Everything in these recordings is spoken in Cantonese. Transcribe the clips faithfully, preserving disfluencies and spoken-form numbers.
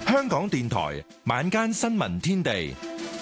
香港電台晚間新聞天地，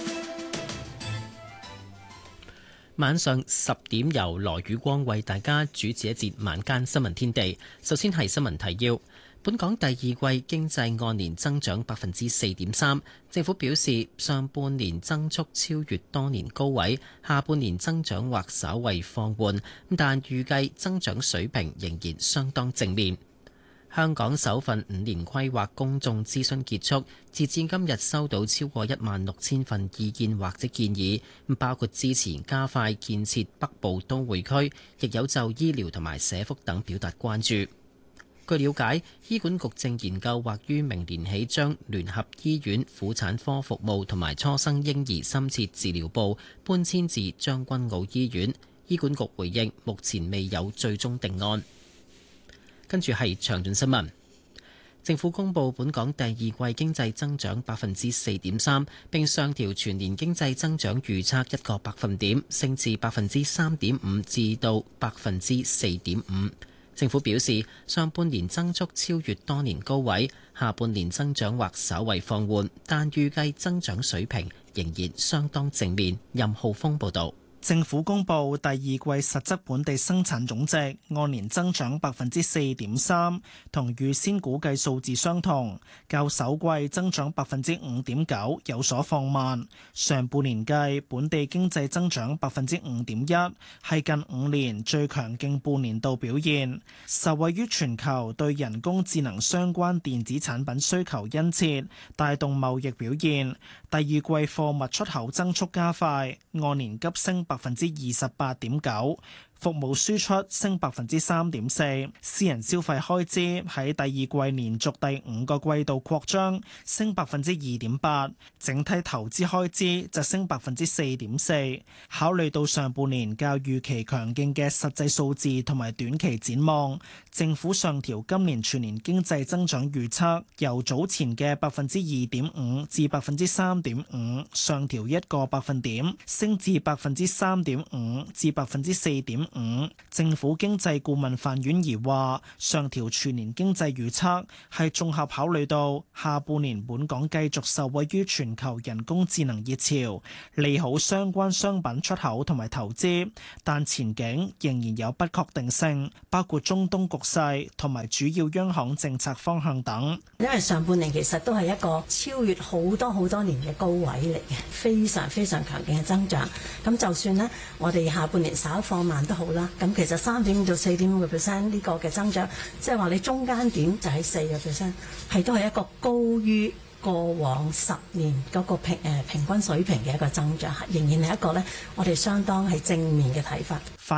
晚上十點由羅宇光為大家主持一節晚間新聞天地。首先係新聞提要。本港第二季經濟按年增長百分之四點三，政府表示上半年增速超越多年高位，下半年增長或稍為放緩，但預計增長水平仍然相當正面。香港首份五年規劃公眾諮詢結束，截至今日收到超過一萬六千份意見或者建議，包括支持加快建設北部都會區，亦有就醫療同埋社福等表達關注。據了解，醫管局正研究或於明年起將聯合醫院婦產科服務同埋初生嬰兒深切治療部搬遷至將軍澳醫院。醫管局回應，目前未有最終定案。跟住係詳盡新聞。政府公布本港第二季經濟增長百分之四點三，並上調全年經濟增長預測一個百分點，升至百分之三點五至到百分之四點五。政府表示，上半年增速超越多年高位，下半年增長或稍為放緩，但預計增長水平仍然相當正面。任浩峰報導。 政府公布第二季實質本地生產總值按年增長百分之四點三，同預先估計數字相同，較首季增長百分之五點九有所放慢。上半年計本地經濟增長百分之五點一，係近五年最強勁半年度表現，受惠於全球對人工智能相關電子產品需求殷切，帶動貿易表現。第二季貨物出口增速加快，按年急升百分之二十八點九，服務輸出升百分之三點四，私人消費開支喺第二季連續第五個季度擴張，升百分之二點八，整體投資開支就升百分之四點四。考慮到上半年較預期強勁嘅實際數字同埋短期展望，政府上調今年全年經濟增長預測，由早前嘅百分之二點五至百分之三點五，上調一個百分點，升至百分之三點五至百分之四點五。政府經濟顧問范婉儀話，上調全年經濟預測係綜合考慮到下半年本港繼續受惠於全球人工智能熱潮，利好相關商品出口同埋投資，但前景仍然有不確定性，包括中東局勢同埋主要央行政策方向等。 因為上半年其實都係一個超越好多好多年嘅高位嚟嘅，非常非常強勁嘅增長。咁就算呢，我哋下半年稍放慢都好啦。咁其實三點五到四點五個 percent 呢個嘅增長，即係話你中間點就係四個 percent，係都係一個高於過往十年嗰個平誒平均水平嘅一個增長，仍然係一個咧我哋相當係正面嘅睇法。